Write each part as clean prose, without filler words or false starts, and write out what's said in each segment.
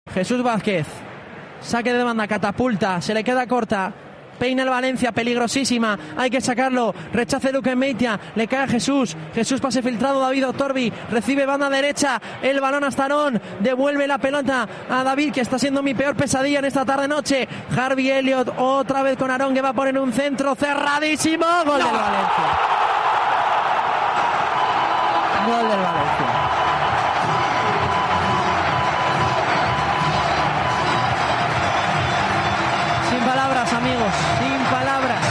Jesús Vázquez, saque de banda, catapulta, se le queda corta. Peina el Valencia, peligrosísima, hay que sacarlo, rechace Luque Meitia, le cae a Jesús, pase filtrado, David Otorbi, recibe banda derecha, el balón hasta Aarón, devuelve la pelota a David, que está siendo mi peor pesadilla en esta tarde-noche. Harvey Elliott, otra vez con Aarón, que va a poner un centro cerradísimo, gol del Valencia. Gol del Valencia. Sin palabras, amigos, sin palabras.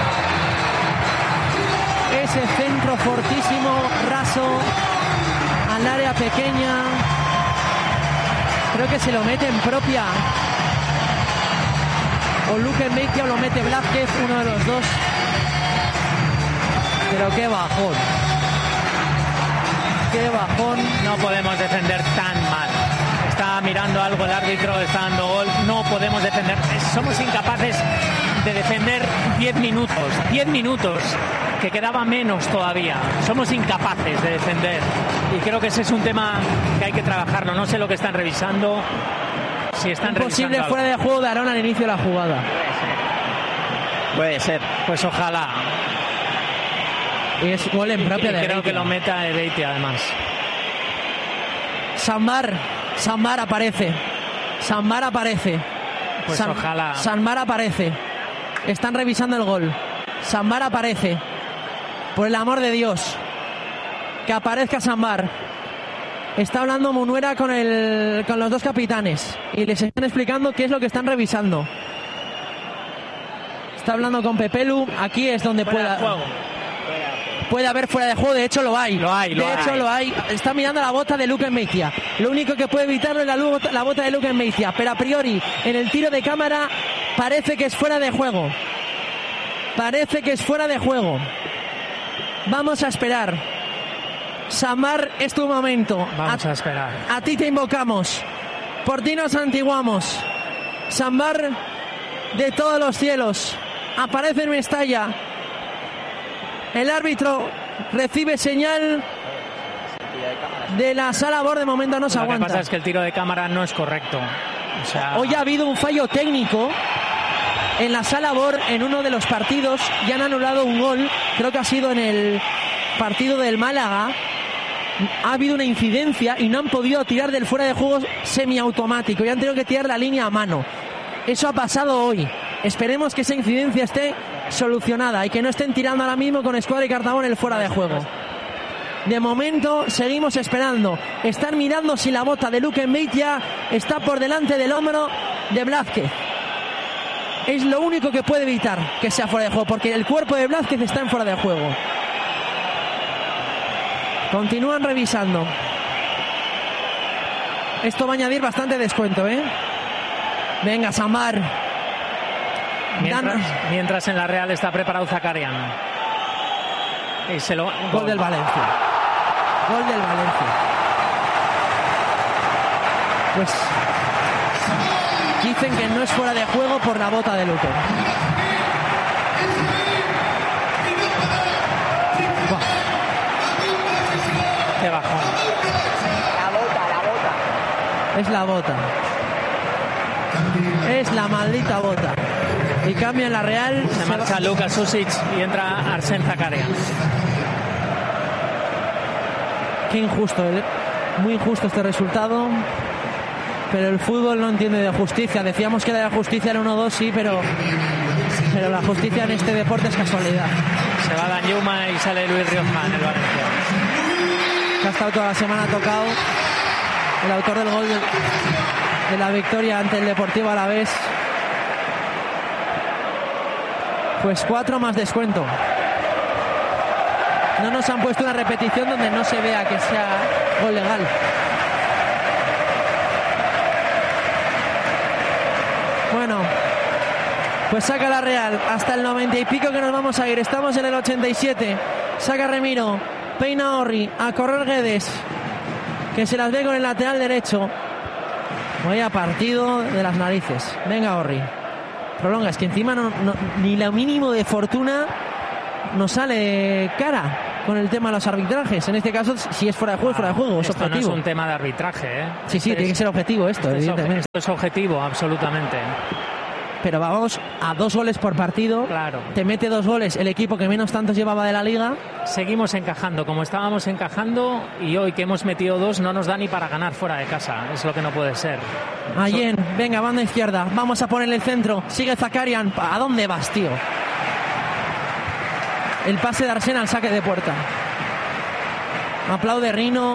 Ese centro fortísimo, raso, al área pequeña. Creo que se lo mete en propia. O Luque Meitia o lo mete Blázquez, uno de los dos. Pero qué bajón. Qué bajón. No podemos defender tan mal. Está mirando algo el árbitro, está dando gol. No podemos defender. Somos incapaces de defender 10 minutos, que quedaba menos todavía. Somos incapaces de defender. Y creo que ese es un tema que hay que trabajarlo. No sé lo que están revisando. Si están Imposible revisando fuera de juego de Aarón al inicio de la jugada. Puede ser. Pues ojalá. Y es gol en propia de creo Beitia. que lo meta Ebeiti además. Sambar aparece. Pues ojalá. Sambar aparece. Están revisando el gol. Sambar aparece. Por el amor de Dios. Que aparezca Sambar. Está hablando Munuera con los dos capitanes. Y les están explicando qué es lo que están revisando. Está hablando con Pepelu. Aquí es donde puede haber fuera de juego, de hecho lo hay. Lo hay. Está mirando la bota de Luque Meitia. Lo único que puede evitarlo es la bota de Luque Meitia, pero a priori en el tiro de cámara parece que es fuera de juego. Vamos a esperar. Samar, es tu momento. Vamos a esperar. A ti te invocamos. Por ti nos antiguamos. Samar de todos los cielos. Aparece en Mestalla. El árbitro recibe señal de la sala BOR, de momento no se aguanta. Lo que pasa es que el tiro de cámara no es correcto. Hoy ha habido un fallo técnico en la sala BOR en uno de los partidos y han anulado un gol, creo que ha sido en el partido del Málaga. Ha habido una incidencia y no han podido tirar del fuera de juego semiautomático y han tenido que tirar la línea a mano. Eso ha pasado hoy. Esperemos que esa incidencia esté solucionada y que no estén tirando ahora mismo con Escuadra y Cartabón el fuera de juego. De momento seguimos esperando. Están mirando si la bota de Luque Meitia está por delante del hombro de Blázquez. Es lo único que puede evitar que sea fuera de juego, porque el cuerpo de Blázquez está en fuera de juego. Continúan revisando. Esto va a añadir bastante descuento, ¿eh? Venga, Samar. Mientras en la Real está preparado Zakarian. Gol del Valencia. Pues dicen que no es fuera de juego por la bota de Luque. Qué bajón. La bota. Es la maldita bota. Y cambia en la Real. Se marcha Luka Susic y entra Arsène Zakarian. Qué injusto, muy injusto este resultado. Pero el fútbol no entiende de justicia. Decíamos que la justicia era 1-2, sí, pero la justicia en este deporte es casualidad. Se va Danjuma y sale Luis Riojman, el Valencia. Que ha estado toda la semana tocado. El autor del gol de la victoria ante el Deportivo Alavés. Pues 4 más descuento. No nos han puesto una repetición donde no se vea que sea gol legal. Bueno, pues saca la Real hasta el 90 y pico que nos vamos a ir. Estamos en el 87. Saca Remiro, peina Orri, a correr Guedes, que se las ve con el lateral derecho. Vaya partido de las narices. Venga Orri. Prolonga, es que encima ni lo mínimo de fortuna nos sale cara. con el tema de los arbitrajes. En este caso, si es fuera de juego, fuera de juego, es esto objetivo. No es un tema de arbitraje, ¿eh? Sí, tiene que ser objetivo esto, evidentemente. Esto es objetivo, absolutamente. Pero vamos a 2 goles por partido. Claro. Te mete 2 goles el equipo que menos tantos llevaba de la liga. Seguimos encajando como estábamos encajando, y hoy que hemos metido 2 no nos da ni para ganar fuera de casa. Es lo que no puede ser. Allen, venga, banda izquierda. Vamos a ponerle el centro. Sigue Zakarian. ¿A dónde vas, tío? El pase de Arsena al saque de puerta. Aplaude Rino.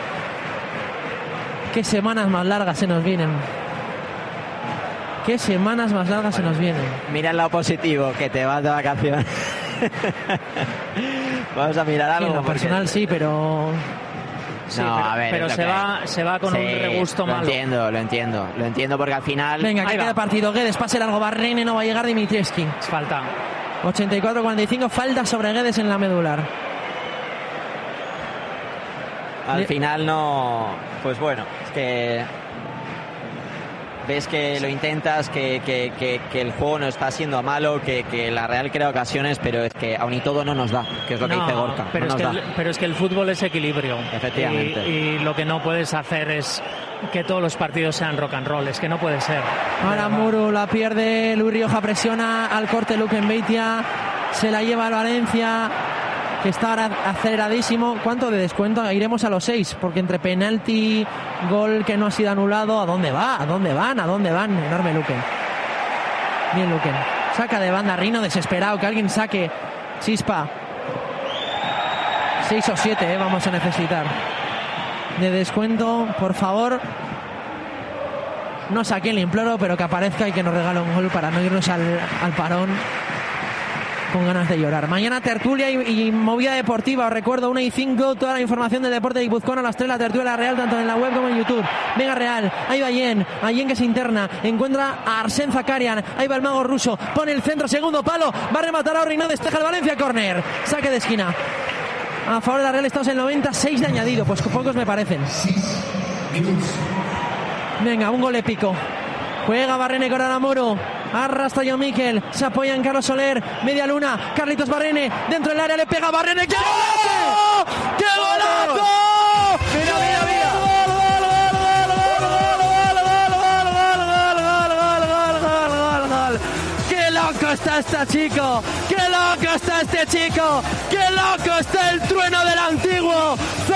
Qué semanas más largas se nos vienen. Qué semanas más largas se nos vienen. Mira el lado positivo, que te vas de vacaciones. Vamos a mirar algo. En lo personal sí, pero... Sí, no, a ver, pero se va con un regusto malo. Lo entiendo porque al final... Venga, que queda partido. Guedes, pase largo, Barrene, no va a llegar Dimitrievski. Falta. 84-45, falta sobre Guedes en la medular. Al final no... Pues bueno, es que... Ves que lo intentas, que el juego no está siendo malo, que la Real crea ocasiones, pero es que aun y todo no nos da, que es lo que dice Gorka. Pero es que el fútbol es equilibrio. Efectivamente. Y lo que no puedes hacer es que todos los partidos sean rock and roll, es que no puede ser. Ahora Muru la pierde, Luis Rioja presiona al corte Luque Beitia, se la lleva al Valencia, que está ahora aceleradísimo. ¿Cuánto de descuento? Iremos a los 6, porque entre penalti, gol que no ha sido anulado, ¿a dónde va? ¿A dónde van? Enorme Luque. Bien Luque. Saca de banda Rino, desesperado, que alguien saque. Chispa. 6 o 7, vamos a necesitar. De descuento, por favor. No saquen, le imploro, pero que aparezca y que nos regale un gol para no irnos al parón con ganas de llorar. Mañana tertulia y movida deportiva. Os recuerdo, 1:05, toda la información del deporte de Guipuzcoa. A las 3 la tertulia Real, tanto en la web como en YouTube. Venga Real, ahí va Allen que se interna, encuentra a Arsène Zakarian, ahí va el mago ruso, pone el centro, segundo palo, va a rematar a Orri, no despeja el Valencia, córner, saque de esquina a favor de la Real. Estamos en el 96 de añadido, pues pocos me parecen. Venga, un gol épico. Juega Barrene con Aramoro. Arrastra John Miquel. Se apoya en Carlos Soler. Media luna. Carlitos Barrene. Dentro del área le pega Barrene. ¡Qué golazo! ¡Qué golazo! ¡Mira! ¡Qué loco está este chico! ¡Qué loco está este chico! ¡Qué loco está el trueno del antiguo!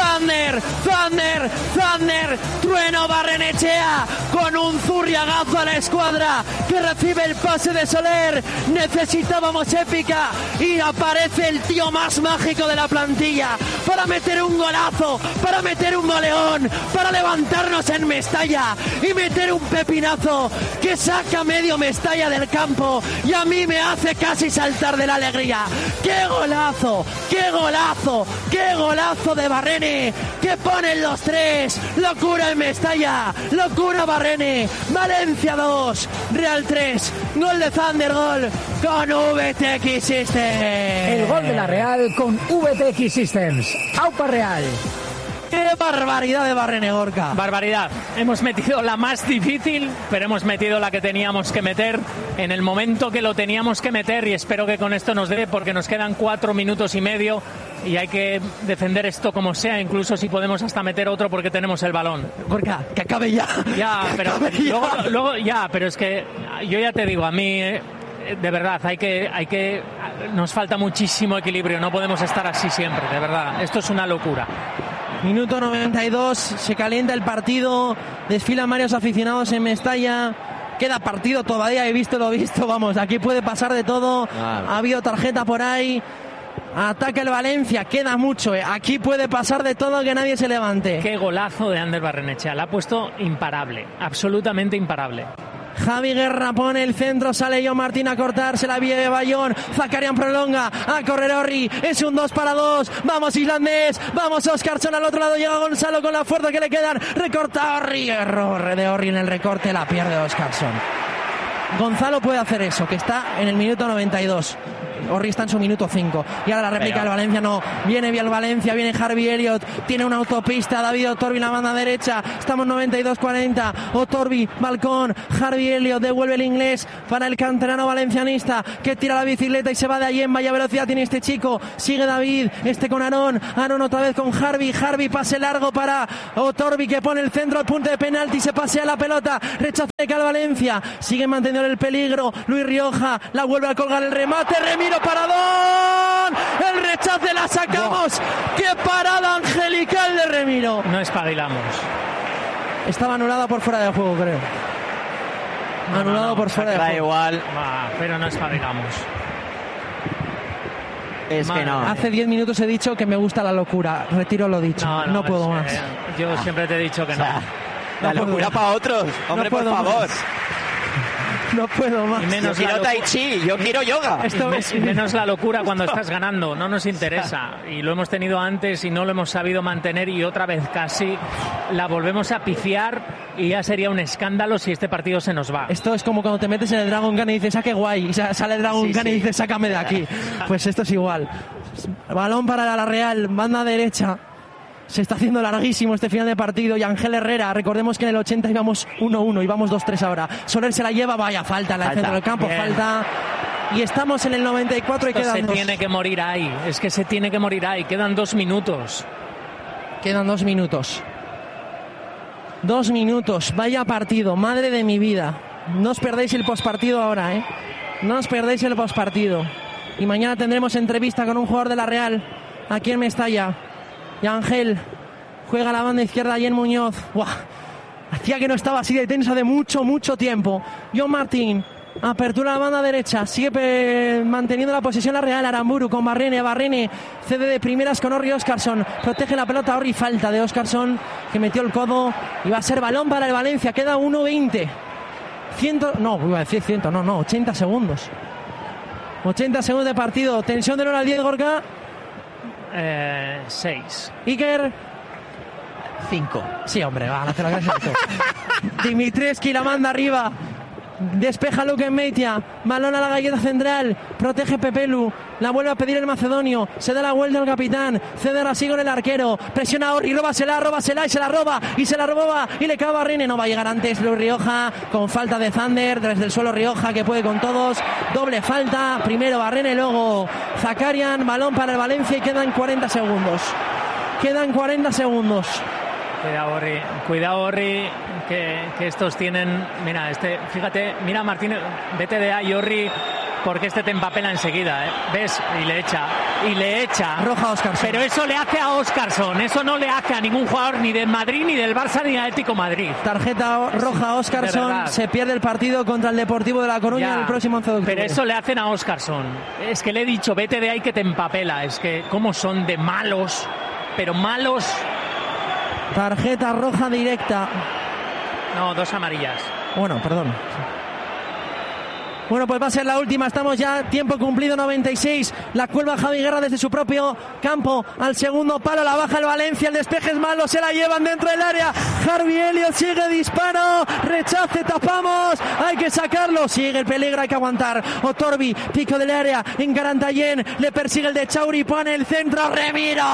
Zander, Trueno Barrenechea con un zurriagazo a la escuadra que recibe el pase de Soler. Necesitábamos épica y aparece el tío más mágico de la plantilla para meter un golazo, para meter un goleón, para levantarnos en Mestalla y meter un pepinazo que saca medio Mestalla del campo y a mí me hace casi saltar de la alegría. ¡Qué golazo! ¡Qué golazo! ¡Qué golazo de Barrene! ¡Que ponen los 3! ¡Locura en Mestalla! ¡Locura Barrene! Valencia 2, Real 3, gol de Zander, gol con VTX Systems. El gol de la Real con VTX Systems. ¡Aupa Real! ¡Qué barbaridad de Barrene, Gorka! Barbaridad. Hemos metido la más difícil, pero hemos metido la que teníamos que meter en el momento que lo teníamos que meter, y espero que con esto nos dé, porque nos quedan 4 minutos y medio y hay que defender esto como sea, incluso si podemos hasta meter otro porque tenemos el balón. Gorka, que acabe ya. Ya, pero luego ya, pero es que yo ya te digo, a mí de verdad nos falta muchísimo equilibrio, no podemos estar así siempre, de verdad. Esto es una locura. Minuto 92, se calienta el partido, desfilan varios aficionados en Mestalla, queda partido todavía, he visto lo visto, vamos, aquí puede pasar de todo, ha habido tarjeta por ahí, ataca el Valencia, queda mucho, aquí puede pasar de todo, que nadie se levante. Qué golazo de Ander Barrenechea, la ha puesto imparable, absolutamente imparable. Javi Guerra pone el centro, sale John Martín a cortar, se la viene Bayón, Zakarian prolonga, a correr Orri, es un 2-2, vamos islandés, vamos Oscarsson, al otro lado llega Gonzalo con la fuerza que le quedan, recorta Orri, error de Orri en el recorte, la pierde Oscarsson. Gonzalo puede hacer eso, que está en el minuto 92. Orri está en su minuto 5. Y ahora la réplica del Valencia no. Viene bien el Valencia, viene Harvey Elliott, tiene una autopista, David Otorbi en la banda derecha. Estamos 92-40. Otorbi, balcón, Harvey Elliott, devuelve el inglés para el canterano valencianista que tira la bicicleta y se va de allí. En vaya velocidad tiene este chico. Sigue David, con Aarón otra vez con Harvey, pase largo para Otorbi que pone el centro al punto de penalti, se pasea la pelota, rechaza al Valencia, sigue manteniendo el peligro. Luis Rioja la vuelve a colgar, el remate, Remiro, paradón, el rechace, la sacamos. ¡Qué parada angelical de Remiro! No espabilamos. Estaba anulada por fuera de juego, creo. Anulado por fuera de juego. Da igual. Pero no espabilamos. Es que no. Hace 10 minutos he dicho que me gusta la locura. Retiro lo dicho. No puedo más. Yo siempre te he dicho que no. La locura para otros. Hombre, por favor. Más. No puedo más. Y menos yo quiero tai chi, yo quiero yoga. Menos la locura cuando estás ganando. No nos interesa. Y lo hemos tenido antes y no lo hemos sabido mantener. Y otra vez casi la volvemos a pifiar. Y ya sería un escándalo si este partido se nos va. Esto es como cuando te metes en el Dragon Gun y dices, qué guay. Y sale el Dragon Gun y dices, sácame de aquí. Pues esto es igual. Balón para la Real, banda derecha. Se está haciendo larguísimo este final de partido. Y Ángel Herrera, recordemos que en el 80 íbamos 1-1, íbamos 2-3 ahora. Soler se la lleva, vaya, falta en el centro del campo, falta. Y estamos en el 94 y quedan dos. Tiene que morir ahí, es que se tiene que morir ahí. Quedan 2 minutos. Quedan 2 minutos. 2 minutos, vaya partido, madre de mi vida. No os perdéis el postpartido ahora, No os perdéis el postpartido. Y mañana tendremos entrevista con un jugador de la Real, aquí en Mestalla. Y Ángel juega a la banda izquierda y en Muñoz. ¡Buah! Hacía que no estaba así de tensa de mucho tiempo. John Martín, apertura a la banda derecha. Sigue manteniendo la posesión la Real. Aramburu con Barrene cede de primeras con Orri Óscarson. Protege la pelota Orri, falta de Óscarson que metió el codo. Y va a ser balón para el Valencia. Queda 1:20. 80 segundos. 80 segundos de partido. Tensión de hora al 10, Gorka. 6. Iker. 5. Sí, hombre, va, no te lo hagas esto. Dimitrescu la manda arriba. Despeja Luke Meitia. Balón a la galleta central. Protege Pepelu. La vuelve a pedir el macedonio. Se da la vuelta al capitán. Cede Rasigo en el arquero. Presiona a Orri. Róbasela y se la roba. Y se la robaba. Y le cae a Barrene. No va a llegar antes Luis Rioja. Con falta de Zander. Desde el suelo Rioja que puede con todos. Doble falta. Primero Barrene. Luego Zakarian. Balón para el Valencia. Y quedan 40 segundos. Cuidado Orri, que estos tienen. Mira, fíjate, mira Martínez, vete de ahí Orri, porque te empapela enseguida, ¿ves? Y le echa. Roja a Óscarson. Pero eso le hace a Óscarson, eso no le hace a ningún jugador ni del Madrid, ni del Barça, ni del Atlético Madrid. Tarjeta roja a Óscarson, se pierde el partido contra el Deportivo de La Coruña el próximo 11 de octubre. Pero eso le hacen a Óscarson. Es que le he dicho, vete de ahí que te empapela. Es que cómo son de malos, pero malos. Tarjeta roja directa. No, 2 amarillas. Bueno, perdón. Bueno, pues va a ser la última. Estamos ya, tiempo cumplido, 96. La cuelga Javi Guerra desde su propio campo. Al segundo palo la baja el Valencia. El despeje es malo, se la llevan dentro del área. Harvey Elliott sigue disparo. Rechace, tapamos. Hay que sacarlo. Sigue el peligro, hay que aguantar. Otorbi, pico del área. En Garantallén. Le persigue el de Chauri. Pone el centro. Remiro.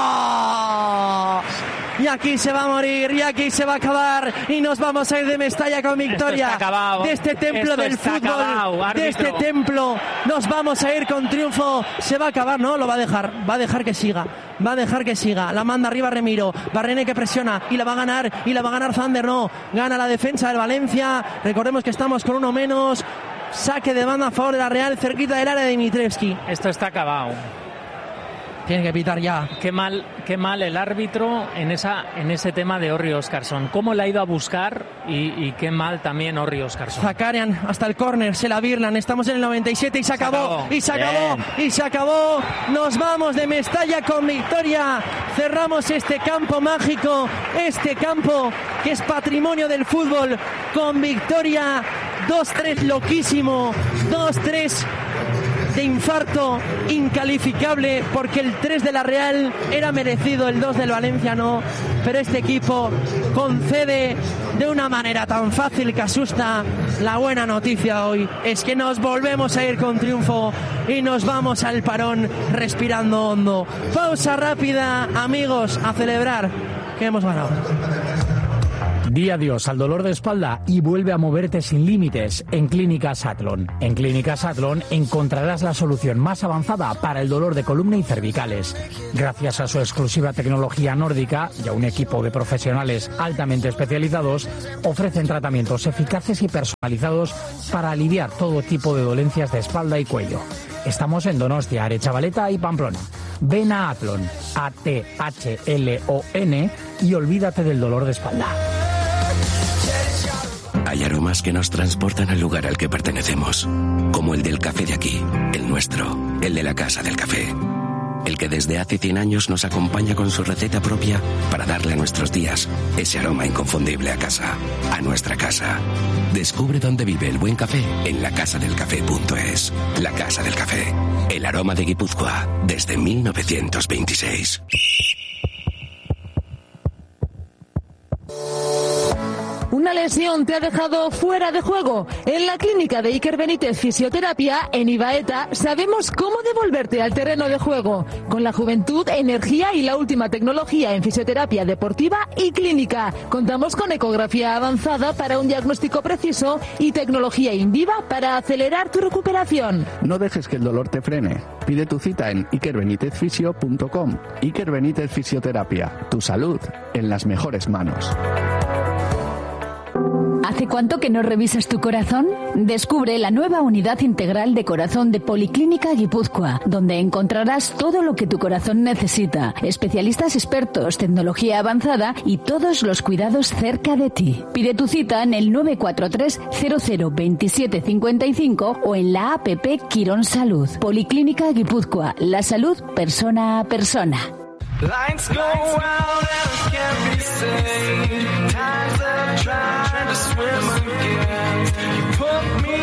Y aquí se va a morir. Y aquí se va a acabar. Y nos vamos a ir de Mestalla con victoria. De este templo del fútbol. De este templo nos vamos a ir con triunfo. Se va a acabar, no, lo va a dejar que siga. La manda arriba Remiro. Barrene que presiona y la va a ganar Zander, no. Gana la defensa del Valencia. Recordemos que estamos con uno menos. Saque de banda a favor de la Real, cerquita del área de Dimitrescu. Esto está acabado. Tiene que pitar ya. Qué mal el árbitro en ese tema de Orri Óscarson. Cómo la ha ido a buscar y qué mal también Orri Óscarson. Zakarian hasta el córner, se la birlan. Estamos en el 97 y se acabó. Nos vamos de Mestalla con victoria. Cerramos este campo mágico, este campo que es patrimonio del fútbol, con victoria. 2-3 loquísimo, 2-3 de infarto incalificable, porque el 3 de la Real era merecido, el 2 del Valencia no. pero este equipo concede de una manera tan fácil que asusta. La buena noticia hoy es que nos volvemos a ir con triunfo y nos vamos al parón respirando hondo. Pausa rápida, amigos, a celebrar que hemos ganado. Di adiós al dolor de espalda y vuelve a moverte sin límites en Clínicas Athlon. En Clínicas Athlon encontrarás la solución más avanzada para el dolor de columna y cervicales. Gracias a su exclusiva tecnología nórdica y a un equipo de profesionales altamente especializados, ofrecen tratamientos eficaces y personalizados para aliviar todo tipo de dolencias de espalda y cuello. Estamos en Donostia, Aretxabaleta y Pamplona. Ven a Athlon, ATHLON, y olvídate del dolor de espalda. Hay aromas que nos transportan al lugar al que pertenecemos, como el del café de aquí, el nuestro, el de la Casa del Café. El que desde hace 100 años nos acompaña con su receta propia para darle a nuestros días ese aroma inconfundible a casa, a nuestra casa. Descubre dónde vive el buen café en lacasadelcafé.es. La Casa del Café, el aroma de Guipúzcoa desde 1926. ¿Una lesión te ha dejado fuera de juego? En la clínica de Iker Benítez Fisioterapia, en Ibaeta, sabemos cómo devolverte al terreno de juego. Con la juventud, energía y la última tecnología en fisioterapia deportiva y clínica. Contamos con ecografía avanzada para un diagnóstico preciso y tecnología InViva para acelerar tu recuperación. No dejes que el dolor te frene. Pide tu cita en ikerbenitezfisio.com. Iker Benítez Fisioterapia. Tu salud en las mejores manos. ¿Hace cuánto que no revisas tu corazón? Descubre la nueva unidad integral de corazón de Policlínica Guipúzcoa, donde encontrarás todo lo que tu corazón necesita, especialistas expertos, tecnología avanzada y todos los cuidados cerca de ti. Pide tu cita en el 943 00 27 55 o en la app Quirón Salud. Policlínica Guipúzcoa, la salud persona a persona. Lights go out and can't be saved. Times that I'm trying to swim against. You put me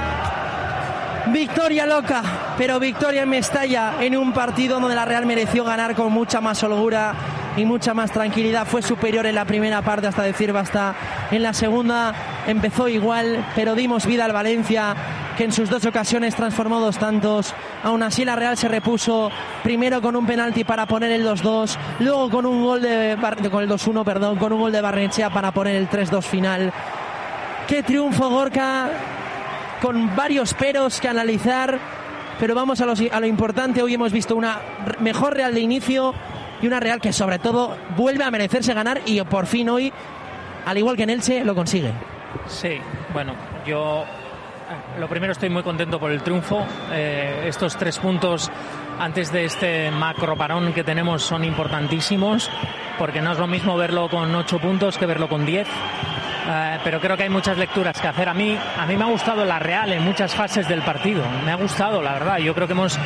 down. Victoria loca, pero victoria en Mestalla, en un partido donde la Real mereció ganar con mucha más holgura y mucha más tranquilidad. Fue superior en la primera parte, hasta decir basta. En la segunda empezó igual, pero dimos vida al Valencia, que en sus 2 ocasiones transformó 2 tantos. Aún así la Real se repuso, primero con un penalti para poner el 2-2, luego con un gol con el 2-1, perdón, con un gol de Barrenechea para poner el 3-2 final. Qué triunfo, Gorka, con varios peros que analizar, pero vamos a lo importante. Hoy hemos visto una mejor Real de inicio y una Real que sobre todo vuelve a merecerse ganar, y por fin hoy, al igual que en Elche, lo consigue. Sí, bueno, yo lo primero, estoy muy contento por el triunfo. Estos 3 puntos antes de este macro parón que tenemos son importantísimos, porque no es lo mismo verlo con 8 puntos que verlo con 10. Pero creo que hay muchas lecturas que hacer. A mí me ha gustado la Real en muchas fases del partido. Me ha gustado, la verdad. Yo creo que hemos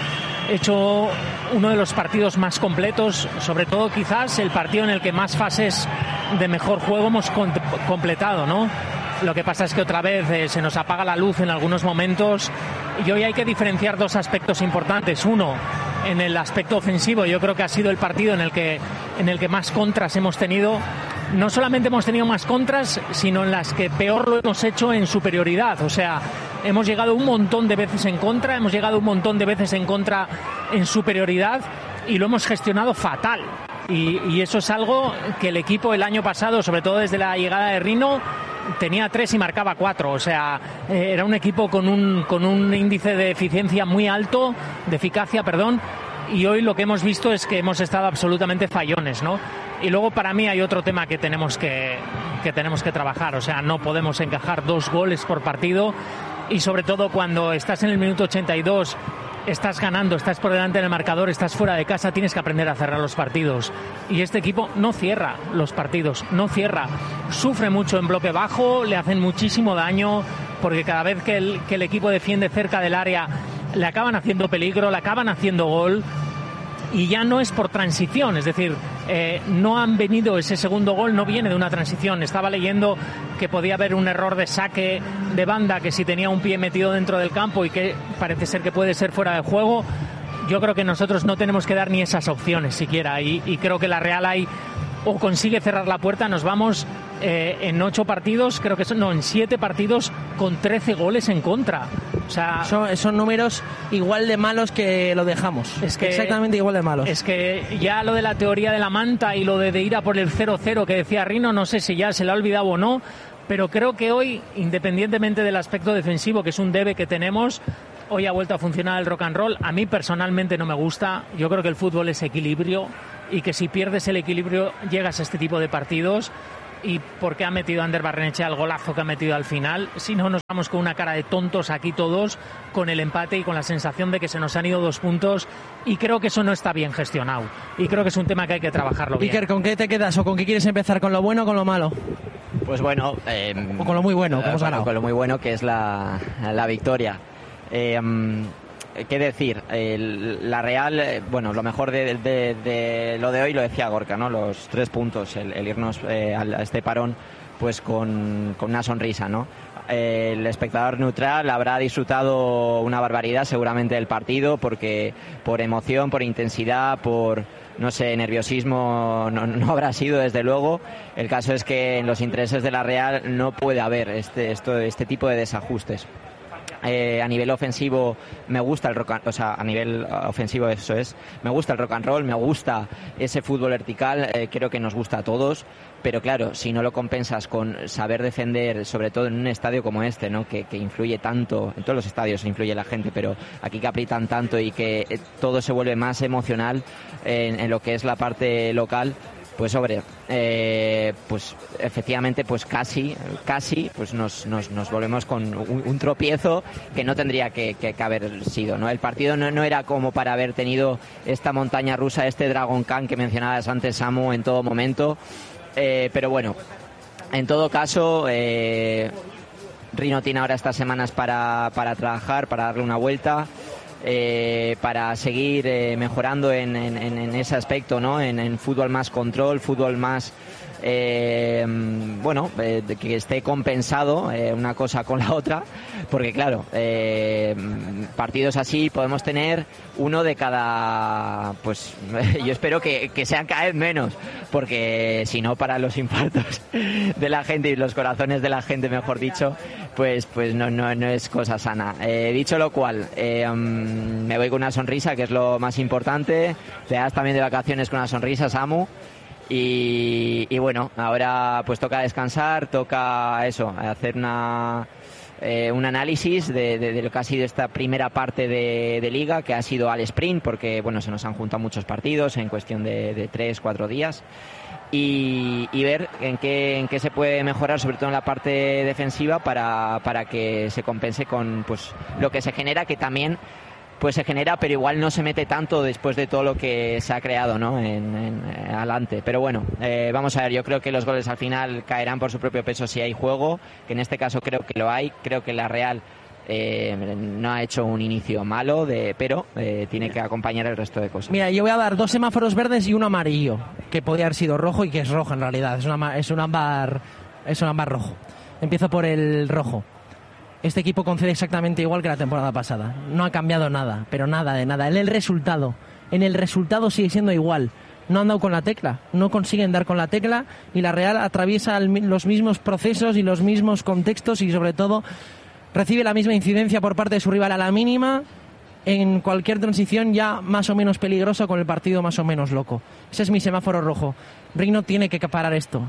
hecho uno de los partidos más completos, sobre todo quizás el partido en el que más fases de mejor juego hemos completado, ¿no? Lo que pasa es que otra vez se nos apaga la luz en algunos momentos, y hoy hay que diferenciar 2 aspectos importantes. Uno, en el aspecto ofensivo, yo creo que ha sido el partido en el que más contras hemos tenido. No solamente hemos tenido más contras, sino en las que peor lo hemos hecho en superioridad. O sea, hemos llegado un montón de veces en contra, hemos llegado un montón de veces en contra en superioridad, y lo hemos gestionado fatal. Y eso es algo que el equipo el año pasado, sobre todo desde la llegada de Rino, tenía 3 y marcaba 4. O sea, era un equipo con un índice de eficiencia muy alto, de eficacia, perdón. Y hoy lo que hemos visto es que hemos estado absolutamente fallones, ¿no? Y luego, para mí, hay otro tema que tenemos que trabajar. O sea, no podemos encajar 2 goles por partido, y sobre todo cuando estás en el minuto 82, estás ganando, estás por delante del marcador, estás fuera de casa, tienes que aprender a cerrar los partidos. Y este equipo no cierra los partidos, no cierra. Sufre mucho en bloque bajo, le hacen muchísimo daño, porque cada vez que el equipo defiende cerca del área, le acaban haciendo peligro, le acaban haciendo gol. Y ya no es por transición, es decir, no han venido, ese segundo gol no viene de una transición. Estaba leyendo que podía haber un error de saque de banda, que si tenía un pie metido dentro del campo, y que parece ser que puede ser fuera de juego. Yo creo que nosotros no tenemos que dar ni esas opciones siquiera, y creo que la Real hay o consigue cerrar la puerta, nos vamos en 8 partidos, creo que en 7 partidos con 13 goles en contra. O sea, son números igual de malos que lo dejamos. Exactamente igual de malos. Es que ya lo de la teoría de la manta y lo de ir a por el 0-0 que decía Rino, no sé si ya se le ha olvidado o no, pero creo que hoy, independientemente del aspecto defensivo, que es un debe que tenemos, hoy ha vuelto a funcionar el rock and roll. A mí personalmente no me gusta. Yo creo que el fútbol es equilibrio y que si pierdes el equilibrio llegas a este tipo de partidos. Y porque ha metido Ander Barrenechea el golazo que ha metido al final, si no nos vamos con una cara de tontos aquí todos, con el empate y con la sensación de que se nos han ido 2 puntos, y creo que eso no está bien gestionado y creo que es un tema que hay que trabajarlo bien. Iker, ¿con qué te quedas o con qué quieres empezar? ¿Con lo bueno o con lo malo? Pues bueno, o con lo muy bueno, que hemos ganado. Con lo muy bueno, que es la victoria. ¿Qué decir? La Real, bueno, lo mejor de lo de hoy lo decía Gorka, ¿no? Los 3 puntos, el irnos a este parón pues con una sonrisa, ¿no? El espectador neutral habrá disfrutado una barbaridad seguramente del partido, porque por emoción, por intensidad, por, no sé, nerviosismo no habrá sido, desde luego. El caso es que en los intereses de la Real no puede haber este tipo de desajustes. A nivel ofensivo me gusta el rock and, o sea, a nivel ofensivo eso es, me gusta el rock and roll, me gusta ese fútbol vertical, creo que nos gusta a todos, pero claro, si no lo compensas con saber defender, sobre todo en un estadio como este, ¿no? que influye tanto, en todos los estadios influye la gente, pero aquí que aprietan tanto y que todo se vuelve más emocional en lo que es la parte local. Pues sobre, pues efectivamente, pues casi, pues nos volvemos con un tropiezo que no tendría que haber sido, ¿no? El partido no era como para haber tenido esta montaña rusa, este Dragon Khan que mencionabas antes, Samu, en todo momento, pero bueno, en todo caso, Rino tiene ahora estas semanas para trabajar, para darle una vuelta. Para seguir mejorando en ese aspecto, ¿no? En fútbol más control, fútbol más que esté compensado una cosa con la otra, porque claro, partidos así podemos tener uno de cada, pues yo espero que sean cada vez menos, porque si no, para los infartos de la gente y los corazones de la gente, mejor dicho, pues no es cosa sana. Dicho lo cual, me voy con una sonrisa, que es lo más importante. Te das también de vacaciones con una sonrisa, Samu. Y bueno, ahora pues toca descansar, toca eso, hacer un análisis de lo que ha sido esta primera parte de Liga, que ha sido al sprint, porque bueno, se nos han juntado muchos partidos en cuestión de 3-4 días. Y ver en qué se puede mejorar, sobre todo en la parte defensiva, para que se compense con pues lo que se genera, que también pues se genera, pero igual no se mete tanto después de todo lo que se ha creado, ¿no? en adelante. Pero bueno, vamos a ver, yo creo que los goles al final caerán por su propio peso si hay juego, que en este caso creo que lo hay. Creo que la Real no ha hecho un inicio malo, pero tiene que acompañar el resto de cosas. Mira, yo voy a dar 2 semáforos verdes y uno amarillo, que podría haber sido rojo y que es rojo en realidad. Es un ámbar rojo. Empiezo por el rojo. Este equipo concede exactamente igual que la temporada pasada. No ha cambiado nada, pero nada de nada. En el resultado sigue siendo igual. No han dado con la tecla, no consiguen dar con la tecla, y la Real atraviesa los mismos procesos y los mismos contextos, y sobre todo recibe la misma incidencia por parte de su rival a la mínima, en cualquier transición ya más o menos peligrosa, con el partido más o menos loco. Ese es mi semáforo rojo. Rino tiene que parar esto.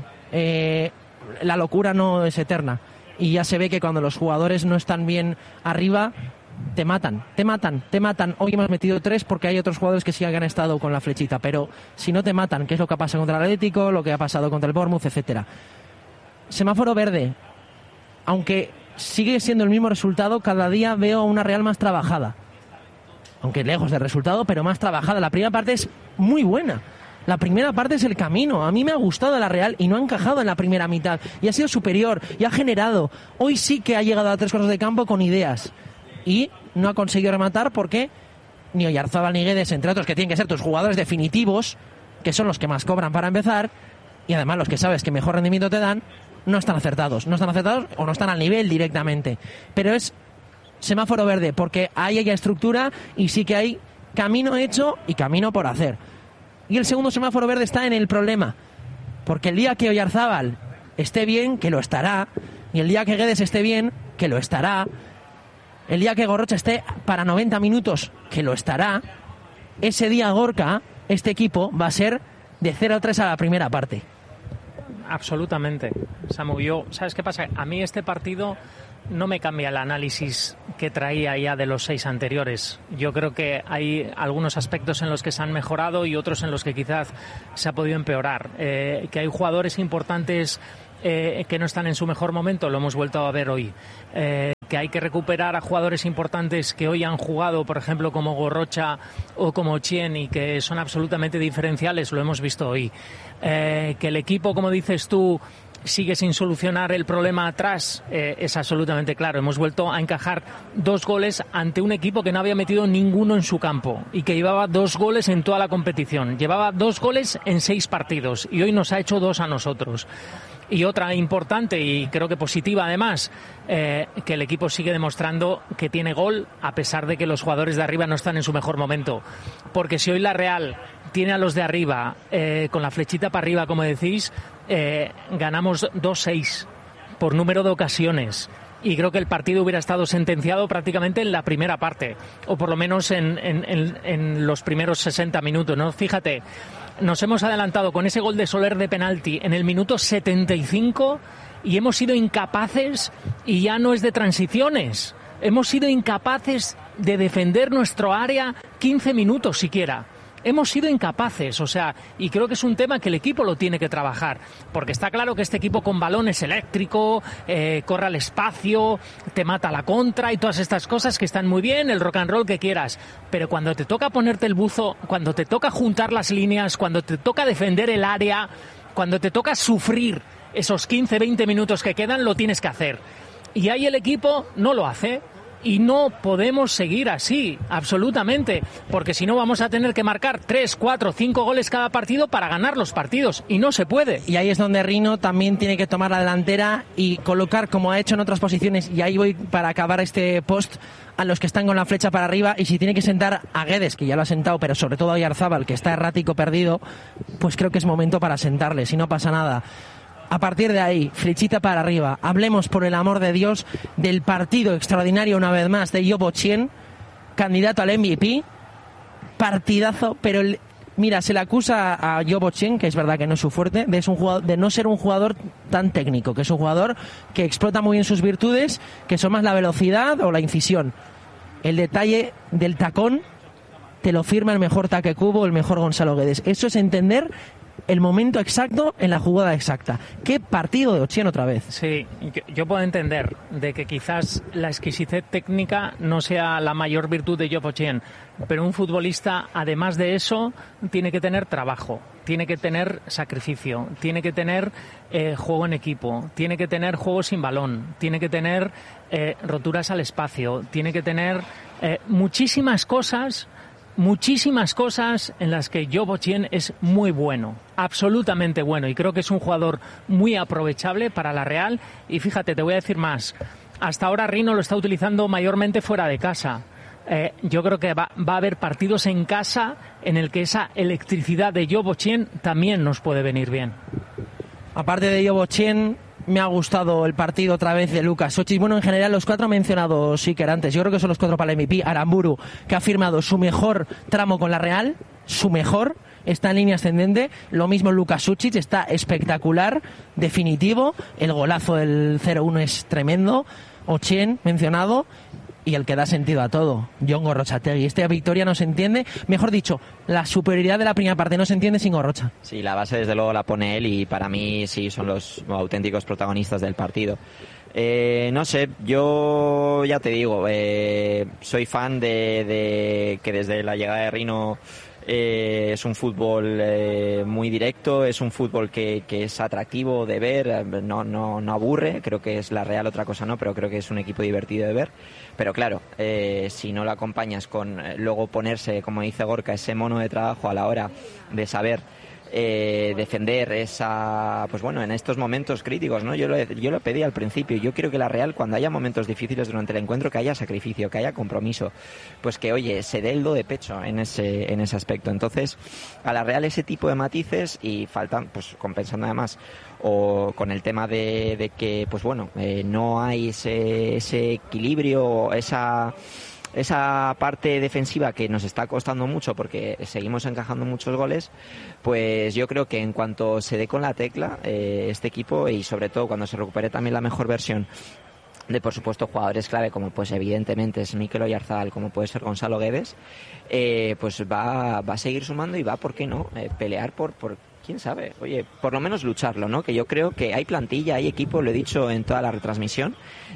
La locura no es eterna. Y ya se ve que cuando los jugadores no están bien arriba, te matan. Hoy hemos metido 3 porque hay otros jugadores que sí han estado con la flechita, pero si no te matan, que es lo que ha pasado contra el Atlético, lo que ha pasado contra el Bournemouth, etcétera. Semáforo verde. Aunque sigue siendo el mismo resultado, cada día veo una Real más trabajada. Aunque lejos del resultado, pero más trabajada. La primera parte es muy buena. La primera parte es el camino. A mí me ha gustado la Real y no ha encajado en la primera mitad. Y ha sido superior y ha generado. Hoy sí que ha llegado a 3 cuartos de campo con ideas. Y no ha conseguido rematar porque ni Oyarzábal ni Guedes, entre otros, que tienen que ser tus jugadores definitivos, que son los que más cobran para empezar, y además los que sabes que mejor rendimiento te dan, no están acertados o no están al nivel directamente. Pero es semáforo verde porque ahí hay estructura y sí que hay camino hecho y camino por hacer. Y el segundo semáforo verde está en el problema. Porque el día que Oyarzábal esté bien, que lo estará, y el día que Guedes esté bien, que lo estará, el día que Gorrocha esté para 90 minutos, que lo estará, ese día, Gorka, este equipo va a ser de 0-3 a la primera parte. Absolutamente, Samu. ¿Sabes qué pasa? A mí este partido no me cambia el análisis que traía ya de los 6 anteriores. Yo creo que hay algunos aspectos en los que se han mejorado y otros en los que quizás se ha podido empeorar. Que hay jugadores importantes que no están en su mejor momento, lo hemos vuelto a ver hoy. Que hay que recuperar a jugadores importantes que hoy han jugado, por ejemplo, como Gorrocha o como Chien, y que son absolutamente diferenciales, lo hemos visto hoy. Que el equipo, como dices tú, sigue sin solucionar el problema atrás, es absolutamente claro. Hemos vuelto a encajar 2 goles ante un equipo que no había metido ninguno en su campo y que llevaba 2 goles en toda la competición. Llevaba 2 goles en 6 partidos y hoy nos ha hecho 2 a nosotros. Y otra importante y creo que positiva además, que el equipo sigue demostrando que tiene gol a pesar de que los jugadores de arriba no están en su mejor momento. Porque si hoy la Real tiene a los de arriba con la flechita para arriba, como decís, ganamos 2-6 por número de ocasiones. Y creo que el partido hubiera estado sentenciado prácticamente en la primera parte, o por lo menos en los primeros 60 minutos, ¿no? Fíjate, nos hemos adelantado con ese gol de Soler de penalti en el minuto 75 y hemos sido incapaces, y ya no es de transiciones, hemos sido incapaces de defender nuestro área 15 minutos siquiera. Hemos sido incapaces, o sea, y creo que es un tema que el equipo lo tiene que trabajar, porque está claro que este equipo con balón es eléctrico, corre al espacio, te mata la contra y todas estas cosas que están muy bien, el rock and roll que quieras, pero cuando te toca ponerte el buzo, cuando te toca juntar las líneas, cuando te toca defender el área, cuando te toca sufrir esos 15-20 minutos que quedan, lo tienes que hacer. Y ahí el equipo no lo hace. Y no podemos seguir así, absolutamente, porque si no vamos a tener que marcar 3, 4, 5 goles cada partido para ganar los partidos, y no se puede. Y ahí es donde Rino también tiene que tomar la delantera y colocar, como ha hecho en otras posiciones, y ahí voy para acabar este post, a los que están con la flecha para arriba, y si tiene que sentar a Guedes, que ya lo ha sentado, pero sobre todo a Oyarzábal, que está errático, perdido, pues creo que es momento para sentarle, si no pasa nada. A partir de ahí, flechita para arriba. Hablemos, por el amor de Dios, del partido extraordinario, una vez más, de Yobo Chien, candidato al MVP. Partidazo, pero mira, se le acusa a Yobo Chien, que es verdad que no es su fuerte, de no ser un jugador tan técnico, que es un jugador que explota muy bien sus virtudes, que son más la velocidad o la incisión. El detalle del tacón te lo firma el mejor Taque Cubo, el mejor Gonzalo Guedes. Eso es entender el momento exacto en la jugada exacta. ¿Qué partido de Ochien otra vez? Sí, yo puedo entender de que quizás la exquisitez técnica no sea la mayor virtud de Yobo Chien, pero un futbolista, además de eso, tiene que tener trabajo, tiene que tener sacrificio, tiene que tener juego en equipo, tiene que tener juego sin balón, tiene que tener roturas al espacio, tiene que tener muchísimas cosas en las que Yobo Chien es muy bueno, absolutamente bueno, y creo que es un jugador muy aprovechable para la Real. Y fíjate, te voy a decir más, hasta ahora Rino lo está utilizando mayormente fuera de casa. Yo creo que va a haber partidos en casa en el que esa electricidad de Yobo Chien también nos puede venir bien. Aparte de Yobo Chien, me ha gustado el partido otra vez de Luka Šošić. Bueno, en general los 4 mencionados Iker antes, yo creo que son los 4 para el MVP. Aramburu, que ha firmado su mejor tramo con la Real, su mejor, está en línea ascendente. Lo mismo Luka Šošić, está espectacular, definitivo. El golazo del 0-1 es tremendo. Ochien, mencionado. Y el que da sentido a todo, Jon Gorrotxategi. Esta victoria no se entiende, mejor dicho, la superioridad de la primera parte no se entiende sin Gorrocha. Sí, la base desde luego la pone él y para mí sí son los auténticos protagonistas del partido. No sé, yo ya te digo, soy fan de que desde la llegada de Rino es un fútbol muy directo, es un fútbol que es atractivo de ver, no aburre, creo que es la Real, otra cosa no, pero creo que es un equipo divertido de ver. Pero claro, si no lo acompañas con luego ponerse, como dice Gorka, ese mono de trabajo a la hora de saber defender esa, pues bueno, en estos momentos críticos, ¿no? Yo lo pedí al principio. Yo quiero que la Real, cuando haya momentos difíciles durante el encuentro, que haya sacrificio, que haya compromiso, pues que, oye, se dé el do de pecho en ese aspecto. Entonces, a la Real ese tipo de matices, y faltan, pues compensando además, o con el tema de que, pues bueno, no hay ese equilibrio, esa parte defensiva que nos está costando mucho porque seguimos encajando muchos goles, pues yo creo que en cuanto se dé con la tecla este equipo, y sobre todo cuando se recupere también la mejor versión de, por supuesto, jugadores clave como pues evidentemente es Mikel Oyarzabal, como puede ser Gonzalo Guedes, pues va a seguir sumando y va, ¿por qué no?, pelear por quién sabe, oye, por lo menos lucharlo, ¿no? Que yo creo que hay plantilla, hay equipo, lo he dicho en toda la retransmisión,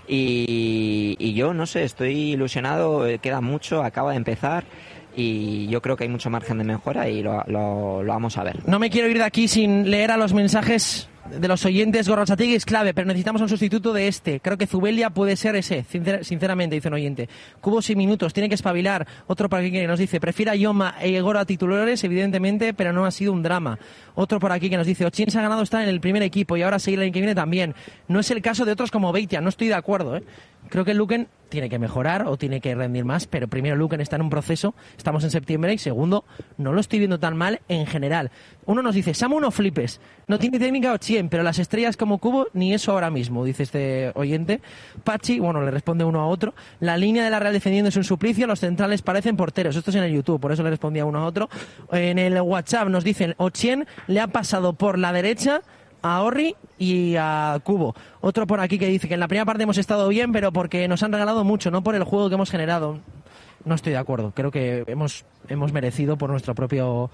y yo no sé, estoy ilusionado, queda mucho, acaba de empezar, y yo creo que hay mucho margen de mejora y lo vamos a ver. No me quiero ir de aquí sin leer a los mensajes de los oyentes. Gorrotxategi es clave, pero necesitamos un sustituto de este. Creo que Zubeldia puede ser ese, sinceramente, dice un oyente. Cubo 6 minutos, tiene que espabilar. Otro por aquí que nos dice, prefiere a Yoma e Igor a titulares, evidentemente, pero no ha sido un drama. Otro por aquí que nos dice, Ochien se ha ganado estar en el primer equipo y ahora seguir el año que viene también. No es el caso de otros como Beitia, no estoy de acuerdo, Creo que Luken tiene que mejorar o tiene que rendir más, pero primero Luken está en un proceso, estamos en septiembre, y segundo, no lo estoy viendo tan mal en general. Uno nos dice, Samu, no flipes, no tiene técnica Ochien, pero las estrellas como Cubo, ni eso ahora mismo, dice este oyente. Pachi, bueno, le responde uno a otro, la línea de la Real defendiendo es un suplicio, los centrales parecen porteros, esto es en el YouTube, por eso le respondía uno a otro. En el WhatsApp nos dicen, Ochien le ha pasado por la derecha a Orri y a Cubo. Otro por aquí que dice que en la primera parte hemos estado bien, pero porque nos han regalado mucho, no por el juego que hemos generado. No estoy de acuerdo. Creo que hemos merecido por nuestro propio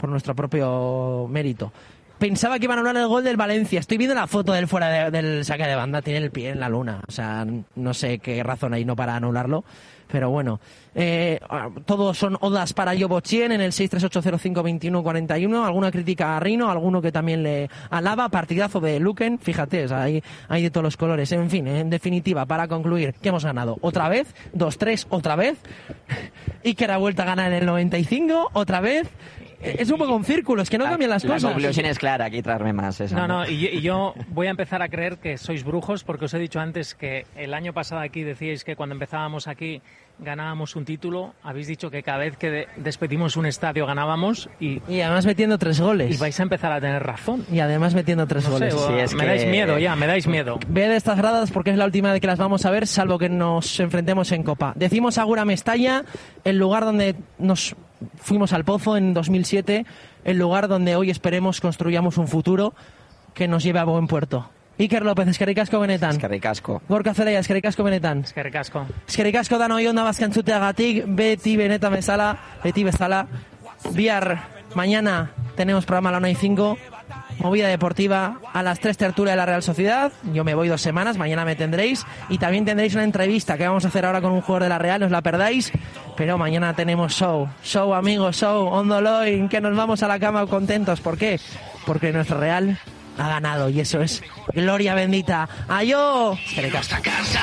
mérito. Pensaba que iban a hablar del gol del Valencia. Estoy viendo la foto del fuera del saque de banda. Tiene el pie en la luna. O sea, no sé qué razón hay no para anularlo. Pero bueno, todos son odas para Yob Ochien en el 638052141. Alguna crítica a Rino, alguno que también le alaba. Partidazo de Luken, fíjate, o sea, hay de todos los colores. En fin, en definitiva, para concluir, ¿qué hemos ganado? ¿Otra vez? 2-3, otra vez. Iker ha vuelto a ganar en el 95, otra vez. Es un poco un círculo, es que no cambian las cosas. La conclusión es clara, aquí traerme más. Y yo voy a empezar a creer que sois brujos, porque os he dicho antes que el año pasado aquí decíais que cuando empezábamos aquí ganábamos un título. Habéis dicho que cada vez que despedimos un estadio ganábamos. Y además metiendo 3 goles. Y vais a empezar a tener razón. Y además metiendo 3 goles. Sí, me dais miedo ya, me dais miedo. Ve de estas gradas porque es la última vez que las vamos a ver, salvo que nos enfrentemos en Copa. Decimos Agur a Mestalla, el lugar donde nos fuimos al pozo en 2007, el lugar donde hoy esperemos construyamos un futuro que nos lleve a buen puerto. Iker López, eskerrik asko benetan. Eskerrik asko. Gorka Zelaia, eskerrik asko benetan. Eskerrik asko. Eskerrik asko danoi onda bazkantzuteagatik, beti bezala. Bihar, mañana tenemos programa a la 1:05, movida deportiva, a las 3 tertulia de la Real Sociedad. Yo me voy 2 semanas, mañana me tendréis, y también tendréis una entrevista que vamos a hacer ahora con un jugador de la Real, no os la perdáis, pero mañana tenemos show amigos, show Ondoloin, que nos vamos a la cama contentos. ¿Por qué? Porque nuestro Real ha ganado, y eso es gloria bendita. ¡Ayo!